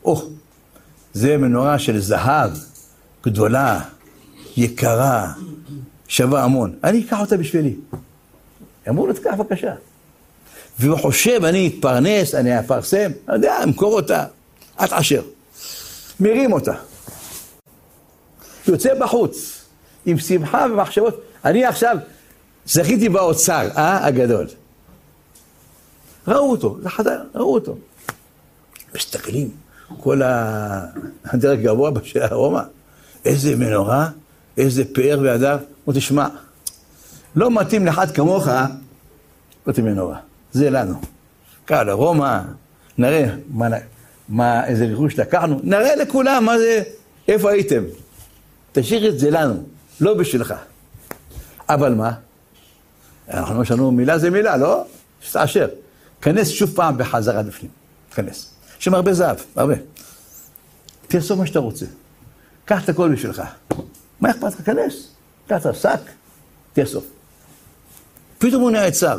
זה מנורה של זהב, גדולה, יקרה, שווה המון. אני אקח אותה בשבילי. אמרו לו, תקח בבקשה. והוא חושב, אני אתפרנס, אני אפרסם, אני יודע, אמכור אותה, את עשר. מרים אותה. יוצא בחוץ, עם שמחה ומחשבות. אני עכשיו זכיתי באוצר, הגדול. ראו אותו, זה חדר, ראו אותו. מסתכלים, כל הדרג גבוה של הרומא, איזה מנורה, איזה פאר והדר. הוא תשמע, לא מתאים לאחד כמוך, לא מתאים מנורה. זה לנו. קהל הרומא, נראה איזה רכוש לקחנו, נראה לכולם מה זה, איפה הייתם. תשאיר את זה לנו, לא בשבילך. אבל מה? אנחנו יש לנו מילה זה מילה, לא? שתעשר. כנס שוב פעם בחזרה בפנים. כנס. יש שם הרבה זהב, הרבה. תרסוף מה שאתה רוצה. קח את הכל בשבילך. מה אכפת לך? כנס. קח את השק, תרסוף. פתאום הוא נעצר.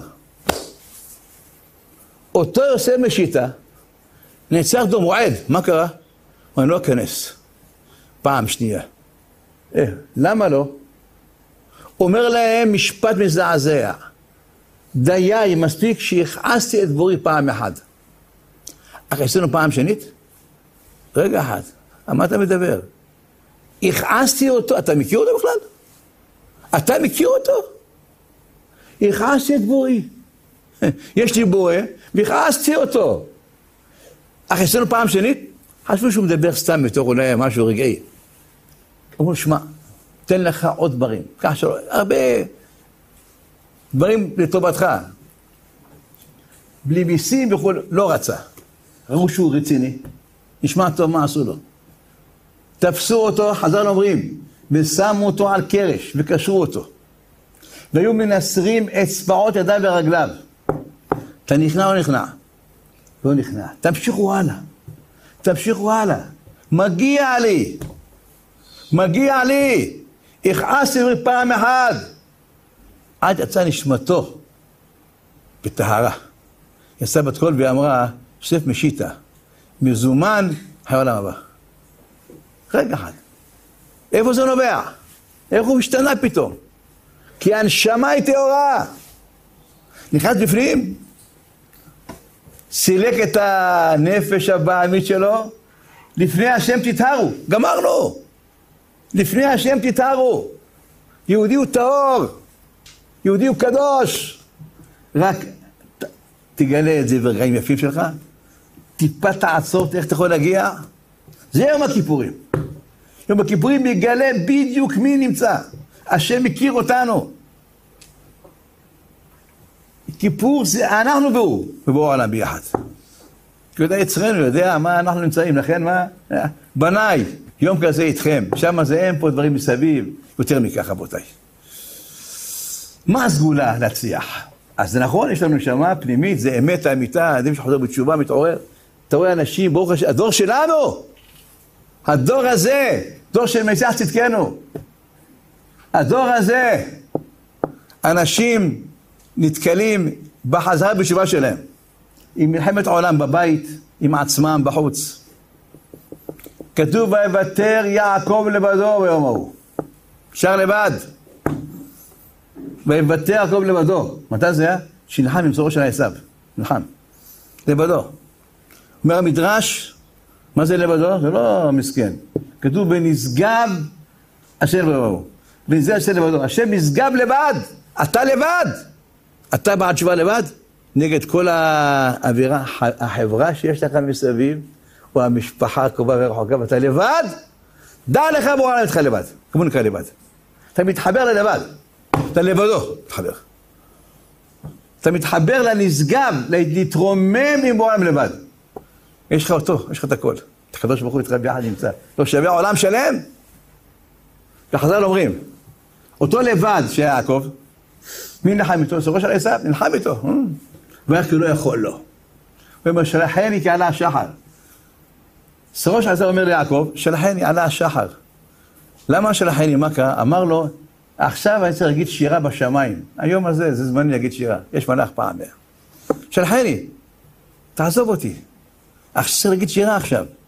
אותו יוסף משיטה, נעצר דום רועד. מה קרה? הוא לא כנס. פעם שנייה. למה לא? אומר להם משפט מזעזע. דיי, מספיק שהכעסתי את בורי פעם אחת. אך עשינו פעם שנית? רגע אחד. מה אתה מדבר? הכעסתי אותו. אתה מכיר אותו בכלל? אתה מכיר אותו? הכעסתי את בורי. יש לי בורא, והכעסתי אותו. אך עשינו פעם שנית? חשבו שהוא מדבר סתם בתור אולי משהו רגעי. אמרו, שמע, תן לך עוד דברים. כך שלא, הרבה דברים לטובתך. בלי מיסים וכו', לא רצה. ראו שהוא רציני. נשמע טוב מה עשו לו. תפסו אותו, חז"ל אומרים, ושמו אותו על קרש וקשרו אותו. והיו מנסרים אצבעות ידיו ורגליו. אתה נכנע או נכנע? לא נכנע. תמשיכו הלאה. תמשיכו הלאה. מגיע לי. מגיע לי. הכעסתי פעם אחת. עד יצא נשמתו בטהרה. יצא בת קול ואמרה, יוסף משיטה, מזומן העולם הבא. רגע אחד. איפה זה נובע? איך הוא משתנה פתאום? כי הנשמה היא טהורה. נכנס בפנים, סילק את הנפש הבעמית שלו, לפני השם תטהרו. גמרנו. לפני השם תטהרו. יהודי הוא טהור. יהודי הוא קדוש. רק תגלה את זה ברגעים יפים שלך. טיפה תעצור, איך אתה יכול להגיע? זה יום הכיפורים. יום הכיפורים יגלה בדיוק מי נמצא. השם מכיר אותנו. כיפור זה אנחנו והוא, ובואו עליו ביחד. כי יודע יצרנו, יודע מה אנחנו נמצאים, לכן מה? בניי, יום כזה איתכם, שם זה אין פה דברים מסביב, יותר מכך רבותיי. מה הסגולה להצליח? אז זה נכון, יש לנו נשמה פנימית, זה אמת האמיתה, אדם שחוזר בתשובה, מתעורר. אתה רואה אנשים, ברוך השם, הדור שלנו, הדור הזה, דור של משיח צדקנו. הדור הזה, אנשים נתקלים בחזרה בתשובה שלהם, עם מלחמת העולם בבית, עם עצמם בחוץ. כתוב, ויוותר יעקב לבדו ביום ההוא. שר לבד. ויוותר יעקב לבדו. מתי זה היה? שנלחם עם צורו של עשיו. נלחם. לבדו. אומר המדרש, מה זה לבדו? זה לא מסכן. כתוב, ונשגב אשר לבדו. ונשגב אשר לבדו. השם נשגב לבד. אתה לבד. אתה בעד תשובה לבד? נגד כל האווירה, החברה שיש לך מסביב, או המשפחה הקרובה ורחוקה, ואתה לבד? דע לך בוא עליו איתך לבד. כמו נקרא לבד. אתה מתחבר ללבד. אתה לבדו מתחבר. אתה מתחבר לנשגב, להתרומם עם בועלם לבד. יש לך אותו, יש לך את הכל. אתה קדוש ברוך הוא איתך ביחד נמצא. לא שווה עולם שלם? וחז"ל אומרים, אותו לבד שהיה יעקב, מי נלחם איתו? שרו של עשיו, נלחם איתו. ואיך כי הוא לא יכול לו. הוא אומר, שלחני כי עלה השחר. שרו של עשיו אומר ליעקב, שלחני עלה השחר. למה שלחני? מה קרה? אמר לו, עכשיו אני צריך להגיד שירה בשמיים. היום הזה, זה זמני להגיד שירה. יש מלאך פעם. שלחני, תעזוב אותי. עכשיו צריך להגיד שירה עכשיו.